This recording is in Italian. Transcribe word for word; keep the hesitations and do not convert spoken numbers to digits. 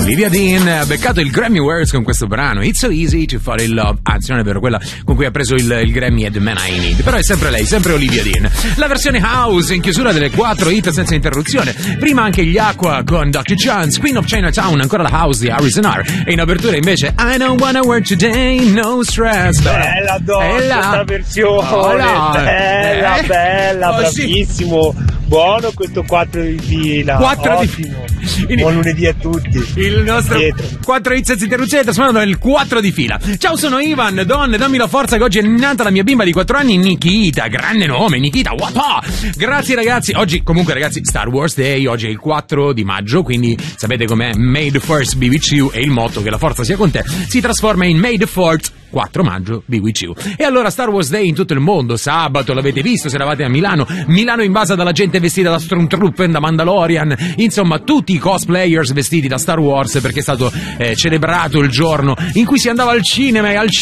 Olivia Dean ha beccato il Grammy Awards con questo brano It's So Easy to Fall in Love. Anzi, non è vero, quella con cui ha preso il, il Grammy è The Man I Need. Però è sempre lei, sempre Olivia Dean. La versione house in chiusura delle quattro hit senza interruzione. Prima anche gli Aqua con doctor Chance, Queen of Chinatown, ancora la house di Harrison R. E in apertura invece I don't wanna work today, no stress. Bella donna questa versione, oh, no. bella, eh? bella, oh, bravissimo. Sì. Buono questo quattro di fila. quattro di fila. Buon lunedì a tutti. Il nostro quattro hit senza interruzione trasformato nel quattro di fila. Ciao, sono Ivan. Donne, dammi la forza che oggi è nata la mia bimba di quattro anni, Nikita. Grande nome, Nikita. Wapa! Grazie ragazzi. Oggi comunque ragazzi Star Wars Day. Oggi è il quattro di maggio, quindi sapete com'è. May the Force be with you. E il motto che la forza sia con te si trasforma in May the Fourth quattro maggio be with you. E allora Star Wars Day in tutto il mondo. Sabato l'avete visto se eravate a Milano. Milano invasa dalla gente vestita da Stormtrooper, da Mandalorian, insomma tutti i cosplayers vestiti da Star Wars, perché è stato eh, celebrato il giorno in cui si andava al cinema, e al cinema